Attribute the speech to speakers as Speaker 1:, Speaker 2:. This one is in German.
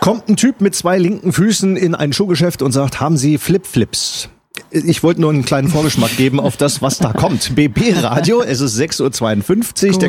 Speaker 1: Kommt ein Typ mit 2 linken Füßen in ein Schuhgeschäft und sagt, haben Sie Flipflips? Ich wollte nur einen kleinen Vorgeschmack geben auf das, was da kommt. BB Radio, es ist 6:52 Uhr.